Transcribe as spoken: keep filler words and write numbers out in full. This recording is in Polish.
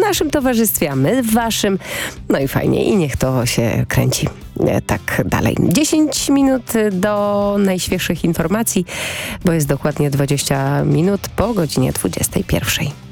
naszym towarzystwie, a my w waszym. No i fajnie, i niech to się kręci tak dalej. dziesięć minut do najświeższych informacji, bo jest dokładnie dwadzieścia minut po godzinie dwudziestej pierwszej.